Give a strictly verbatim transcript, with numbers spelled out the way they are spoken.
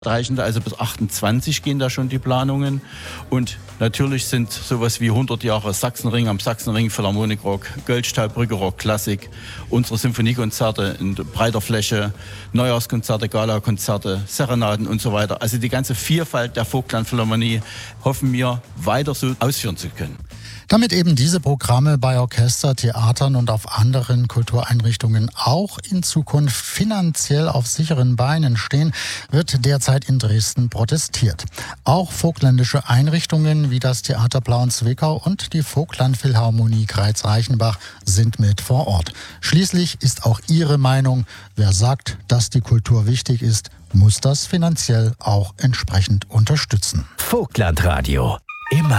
reichen da also bis achtundzwanzig gehen da schon die Planungen. Und natürlich sind sowas wie hundert Jahre Sachsenring am Sachsenring, Philharmonikrock, Goldstahlbrücke Rock Klassik, unsere Symphoniekonzerte in breiter Fläche, Neujahrskonzerte, Galakonzerte, Serenaden und so weiter. Also die ganze Vielfalt der Vogtland-Philharmonie hoffen wir weiter so ausführen zu können. Damit eben diese Programme bei Orchester, Theatern und auf anderen Kultureinrichtungen auch in Zukunft finanziell auf sicheren Beinen stehen, wird derzeit in Dresden protestiert. Auch vogtländische Einrichtungen wie das Theater Plauen-Zwickau und die Vogtland-Philharmonie Greiz-Reichenbach sind mit vor Ort. Schließlich ist auch ihre Meinung, wer sagt, dass die Kultur wichtig ist, muss das finanziell auch entsprechend unterstützen. Vogtlandradio. Immer